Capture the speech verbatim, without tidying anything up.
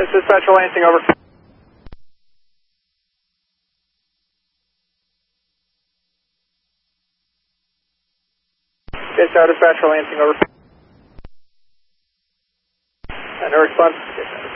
Dispatcher Lansing, over. Yes, sir, Dispatcher Lansing, over. And no response. Yes, sir.